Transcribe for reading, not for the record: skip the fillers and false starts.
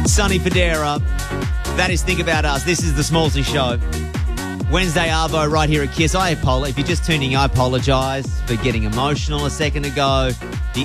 Sonny Fodera. That is Think About Us. This is the Smallsy Show. Wednesday Arvo right here at KISS. If you're just tuning in, I apologise for getting emotional a second ago.